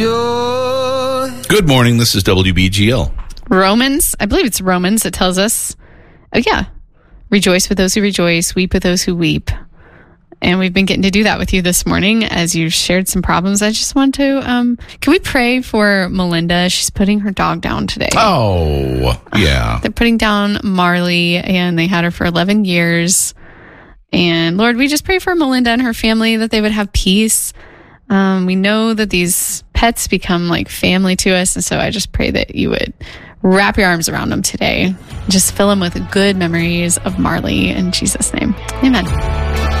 Good morning. This is WBGL. Romans, I believe it's Romans, it tells us, rejoice with those who rejoice, weep with those who weep. And we've been getting to do that with you this morning as you shared some problems. I just want to, can we pray for Melinda? She's putting her dog down today. Oh, yeah. They're putting down Marley, and they had her for 11 years. And Lord, we just pray for Melinda and her family that they would have peace. We know that these pets become like family to us. And so I just pray that you would wrap your arms around them today. Just fill them with good memories of Marley in Jesus' name. Amen.